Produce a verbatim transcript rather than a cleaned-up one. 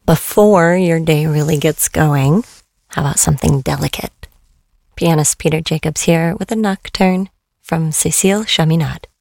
before your day really gets going, how about something delicate? Pianist Peter Jacobs here with a nocturne from Cécile Chaminade.